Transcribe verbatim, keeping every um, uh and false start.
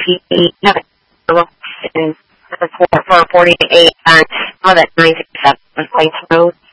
P for forty-eight on, oh, that nine six seven Place Road.